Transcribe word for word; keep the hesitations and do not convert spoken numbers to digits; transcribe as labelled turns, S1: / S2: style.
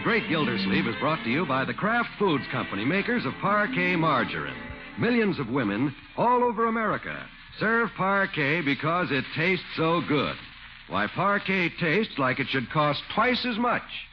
S1: Great Gildersleeve is brought to you by the Kraft Foods Company, makers of Parquet margarine. Millions of women all over America serve Parquet because it tastes so good. Why, Parquet tastes like it should cost twice as much.